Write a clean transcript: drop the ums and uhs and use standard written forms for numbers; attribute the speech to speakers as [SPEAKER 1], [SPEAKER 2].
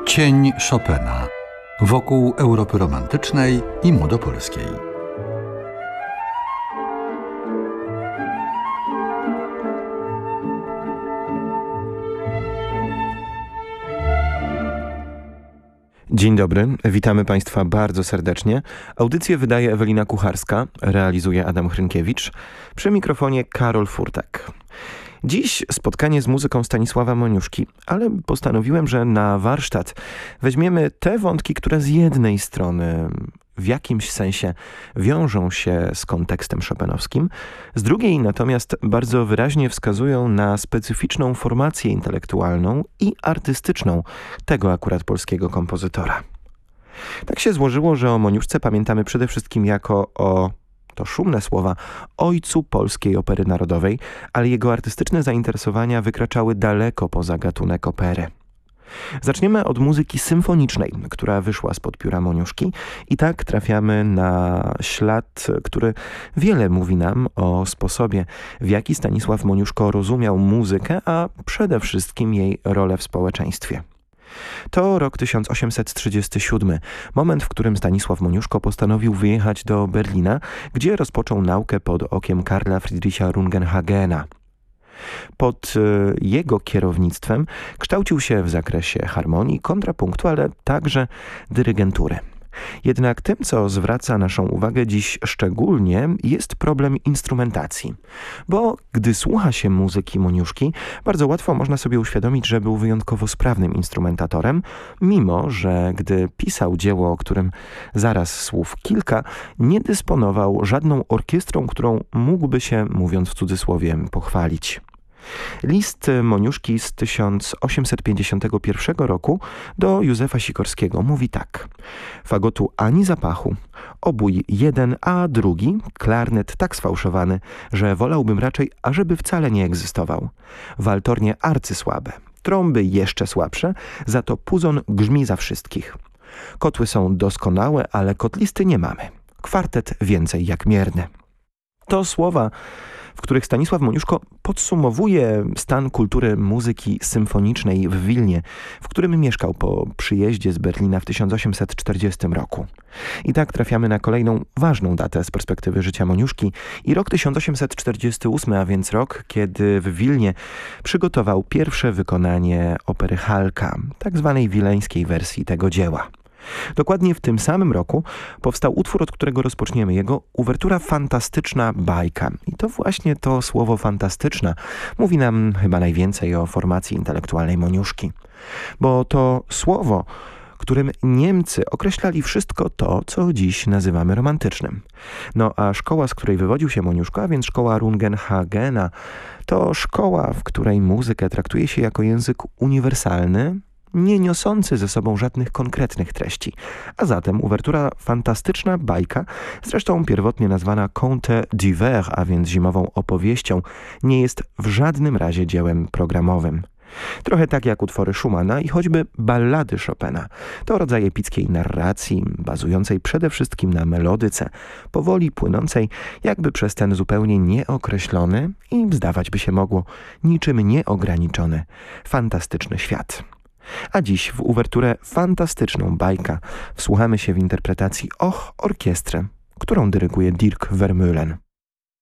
[SPEAKER 1] Cień Chopina wokół Europy romantycznej i młodopolskiej.
[SPEAKER 2] Dzień dobry, witamy Państwa bardzo serdecznie. Audycję wydaje Ewelina Kucharska, realizuje Adam Hrynkiewicz, przy mikrofonie Karol Furtak. Dziś spotkanie z muzyką Stanisława Moniuszki, ale postanowiłem, że na warsztat weźmiemy te wątki, które z jednej strony w jakimś sensie wiążą się z kontekstem chopinowskim, z drugiej natomiast bardzo wyraźnie wskazują na specyficzną formację intelektualną i artystyczną tego akurat polskiego kompozytora. Tak się złożyło, że o Moniuszce pamiętamy przede wszystkim jako o, to szumne słowa, ojcu polskiej opery narodowej, ale jego artystyczne zainteresowania wykraczały daleko poza gatunek opery. Zaczniemy od muzyki symfonicznej, która wyszła spod pióra Moniuszki i tak trafiamy na ślad, który wiele mówi nam o sposobie, w jaki Stanisław Moniuszko rozumiał muzykę, a przede wszystkim jej rolę w społeczeństwie. To rok 1837, moment, w którym Stanisław Moniuszko postanowił wyjechać do Berlina, gdzie rozpoczął naukę pod okiem Karla Friedricha Rungenhagena. Pod jego kierownictwem kształcił się w zakresie harmonii, kontrapunktu, ale także dyrygentury. Jednak tym, co zwraca naszą uwagę dziś szczególnie, jest problem instrumentacji. Bo gdy słucha się muzyki Moniuszki, bardzo łatwo można sobie uświadomić, że był wyjątkowo sprawnym instrumentatorem, mimo że gdy pisał dzieło, o którym zaraz słów kilka, nie dysponował żadną orkiestrą, którą mógłby się, mówiąc w cudzysłowie, pochwalić. List Moniuszki z 1851 roku do Józefa Sikorskiego mówi tak. Fagotu ani zapachu, obój jeden, a drugi, klarnet tak sfałszowany, że wolałbym raczej, ażeby wcale nie egzystował. Waltornie arcysłabe, trąby jeszcze słabsze, za to puzon grzmi za wszystkich. Kotły są doskonałe, ale kotlisty nie mamy. Kwartet więcej jak mierny. To słowa, w których Stanisław Moniuszko podsumowuje stan kultury muzyki symfonicznej w Wilnie, w którym mieszkał po przyjeździe z Berlina w 1840 roku. I tak trafiamy na kolejną ważną datę z perspektywy życia Moniuszki i rok 1848, a więc rok, kiedy w Wilnie przygotował pierwsze wykonanie opery Halka, tak zwanej wileńskiej wersji tego dzieła. Dokładnie w tym samym roku powstał utwór, od którego rozpoczniemy, jego uwertura Fantastyczna bajka. I to właśnie to słowo fantastyczna mówi nam chyba najwięcej o formacji intelektualnej Moniuszki. Bo to słowo, którym Niemcy określali wszystko to, co dziś nazywamy romantycznym. No a szkoła, z której wywodził się Moniuszko, a więc szkoła Rungenhagena, to szkoła, w której muzykę traktuje się jako język uniwersalny, nie niosący ze sobą żadnych konkretnych treści. A zatem uwertura Fantastyczna bajka, zresztą pierwotnie nazwana Conte d'hiver, a więc zimową opowieścią, nie jest w żadnym razie dziełem programowym. Trochę tak jak utwory Schumana i choćby ballady Chopina. To rodzaj epickiej narracji, bazującej przede wszystkim na melodyce, powoli płynącej jakby przez ten zupełnie nieokreślony i zdawać by się mogło niczym nieograniczony, fantastyczny świat. A dziś w uwerturę Fantastyczną bajka wsłuchamy się w interpretacji Och orkiestrę, którą dyryguje Dirk Vermeulen.